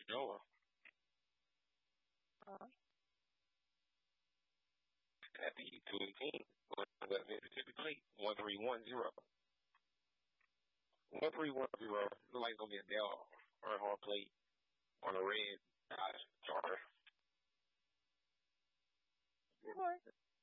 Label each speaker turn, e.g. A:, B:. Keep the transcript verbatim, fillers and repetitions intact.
A: Noah.
B: Uh,
A: At the two eighteen, West Mississippi Plate, one three one zero. one three one zero. Looks like it's going to be a Dell Earnhardt plate on a red Dodge Charger.
B: what?